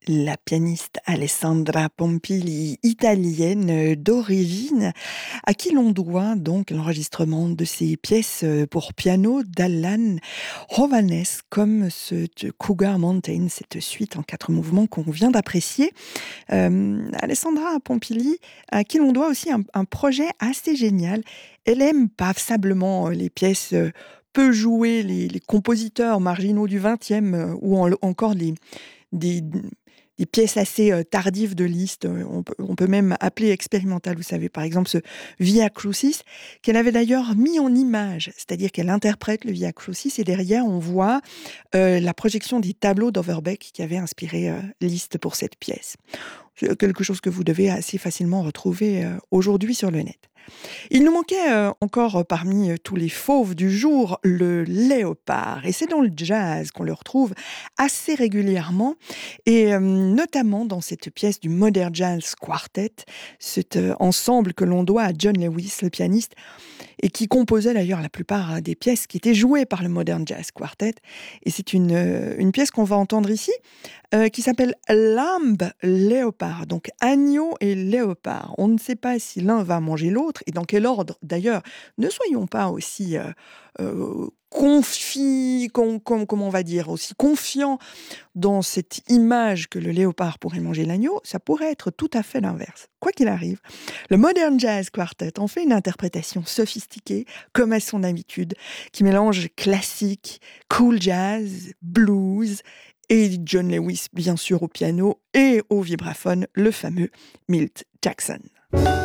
La pianiste Alessandra Pompili, italienne d'origine, à qui l'on doit donc l'enregistrement de ses pièces pour piano d'Allan Hovhaness, comme ce Cougar Mountain, cette suite en 4 mouvements qu'on vient d'apprécier. Alessandra Pompili, à qui l'on doit aussi un projet assez génial. Elle aime passablement les pièces peu jouées, les compositeurs marginaux du XXe ou encore des, des pièces assez tardives de Liszt, on peut même appeler expérimentales, vous savez, par exemple ce Via Crucis, qu'elle avait d'ailleurs mis en image, c'est-à-dire qu'elle interprète le Via Crucis et derrière on voit la projection des tableaux d'Overbeck qui avaient inspiré Liszt pour cette pièce. C'est quelque chose que vous devez assez facilement retrouver aujourd'hui sur le net. Il nous manquait encore parmi tous les fauves du jour le léopard. Et c'est dans le jazz qu'on le retrouve assez régulièrement, et notamment dans cette pièce du Modern Jazz Quartet, cet ensemble que l'on doit à John Lewis, le pianiste, et qui composait d'ailleurs la plupart des pièces qui étaient jouées par le Modern Jazz Quartet. Et c'est une pièce qu'on va entendre ici, qui s'appelle Lamb Léopard, donc agneau et léopard. On ne sait pas si l'un va manger l'autre et dans quel ordre. D'ailleurs, ne soyons pas aussi comment on va dire, aussi confiants dans cette image que le léopard pourrait manger l'agneau. Ça pourrait être tout à fait l'inverse. Quoi qu'il arrive, le Modern Jazz Quartet en fait une interprétation sophistiquée, comme à son habitude, qui mélange classique, cool jazz, blues et John Lewis, bien sûr, au piano et au vibraphone, le fameux Milt Jackson.